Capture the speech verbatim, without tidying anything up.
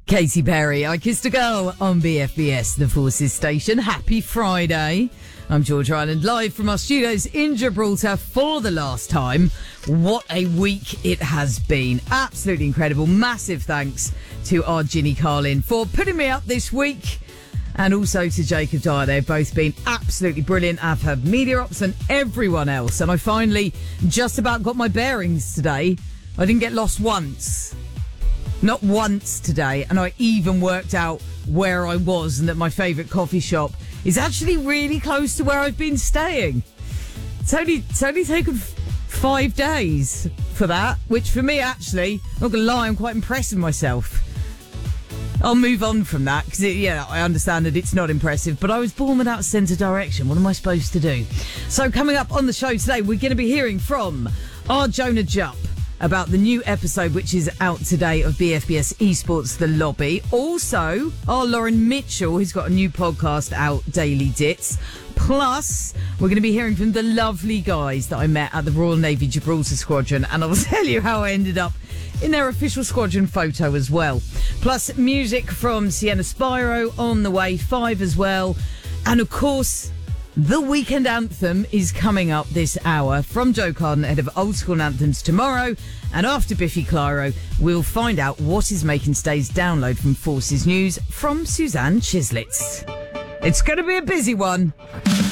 Katy Perry, I Kissed a Girl on B F B S, the Forces station. Happy Friday. I'm George Ireland, live from our studios in Gibraltar for the last time. What a week it has been. Absolutely incredible. Massive thanks to our Ginny Carlin for putting me up this week. And also to Jacob Dyer. They've both been absolutely brilliant. I've had media ops and everyone else. And I finally just about got my bearings today. I didn't get lost once. Not once today. And I even worked out where I was and that my favourite coffee shop is actually really close to where I've been staying. It's only, it's only taken f- five days for that, which for me, actually, I'm not going to lie, I'm quite impressed with myself. I'll move on from that because, yeah, I understand that it's not impressive, but I was born without a sense of direction. What am I supposed to do? So coming up on the show today, we're going to be hearing from our Jonah Jupp about the new episode which is out today of B F B S Esports The Lobby. Also, our Lauren Mitchell, who's got a new podcast out, Daily Dits. Plus, we're going to be hearing from the lovely guys that I met at the Royal Navy Gibraltar Squadron, and I'll tell you how I ended up in their official squadron photo as well. Plus, music from Sienna Spyro on the way, five as well. And of course, the weekend anthem is coming up this hour from Joe Carden ahead of Old School Anthems tomorrow. And after Biffy Clyro, we'll find out what is making today's download from Forces News from Suzanne Chislett. It's going to be a busy one.